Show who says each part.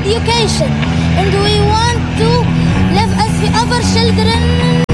Speaker 1: education, and we want to live as the other children